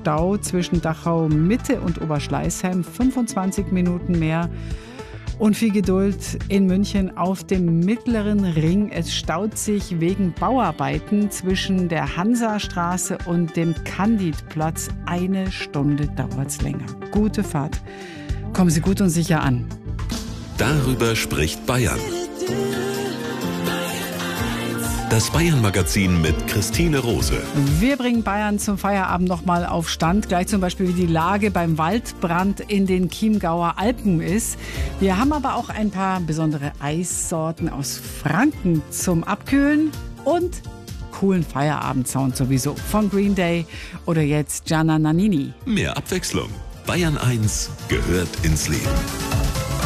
Stau zwischen Dachau Mitte und Oberschleißheim 25 Minuten mehr. Und viel Geduld in München auf dem Mittleren Ring. Es staut sich wegen Bauarbeiten zwischen der Hansastraße und dem Candidplatz. 1 Stunde dauert's länger. Gute Fahrt. Kommen Sie gut und sicher an. Darüber spricht Bayern. Das Bayern-Magazin mit Christine Rose. Wir bringen Bayern zum Feierabend nochmal auf Stand. Gleich zum Beispiel, wie die Lage beim Waldbrand in den Chiemgauer Alpen ist. Wir haben aber auch ein paar besondere Eissorten aus Franken zum Abkühlen und coolen Feierabendsound sowieso. Von Green Day oder jetzt Gianna Nannini. Mehr Abwechslung. Bayern 1 gehört ins Leben.